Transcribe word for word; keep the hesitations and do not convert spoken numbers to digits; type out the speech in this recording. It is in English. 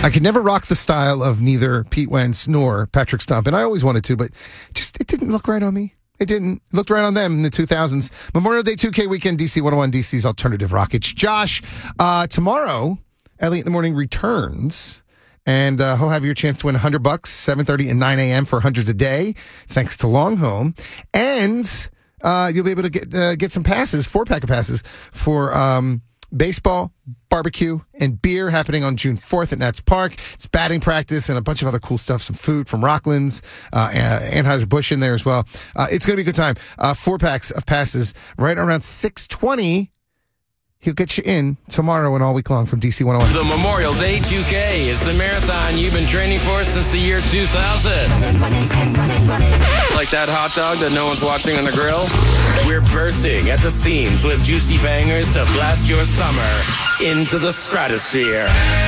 I could never rock the style of neither Pete Wentz nor Patrick Stump, and I always wanted to, but just it didn't look right on me. It didn't. It looked right on them in the two thousands. Memorial Day two K weekend, D C one oh one, D C's Alternative Rock. It's Josh. Uh, tomorrow, Elliot in the Morning returns, and uh, he'll have your chance to win one hundred bucks, seven thirty and nine a.m. for hundreds a day, thanks to Long Home. And uh, you'll be able to get uh, get some passes, four-pack of passes, for um, baseball, barbecue, and beer happening on June fourth at Nats Park. It's batting practice and a bunch of other cool stuff, some food from Rockland's, uh, Anheuser-Busch in there as well. Uh, it's going to be a good time. Uh, four packs of passes right around six twenty. He'll get you in tomorrow and all week long from D C one oh one. The Memorial Day two K is the marathon you've been training for since the year two thousand. Running, running, and running, running. Like that hot dog that no one's watching on the grill? We're bursting at the seams with juicy bangers to blast your summer into the stratosphere.